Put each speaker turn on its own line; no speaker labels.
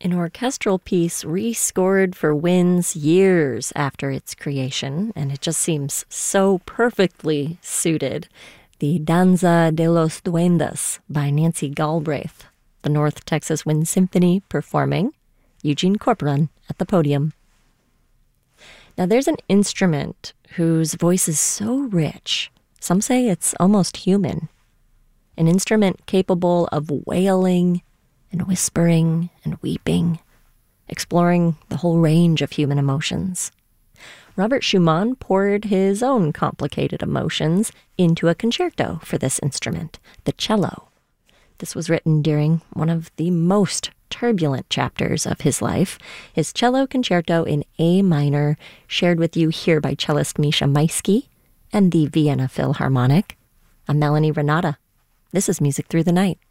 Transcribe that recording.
An orchestral piece rescored for winds years after its creation, and it just seems so perfectly suited. The Danza de los Duendes by Nancy Galbraith, the North Texas Wind Symphony performing, Eugene Corporon at the podium. Now there's an instrument whose voice is so rich, some say it's almost human. An instrument capable of wailing and whispering and weeping, exploring the whole range of human emotions. Robert Schumann poured his own complicated emotions into a concerto for this instrument, the cello. This was written during one of the most turbulent chapters of his life, his cello concerto in A minor, shared with you here by cellist Misha Maisky and the Vienna Philharmonic. I'm Melanie Renata. This is Music Through the Night.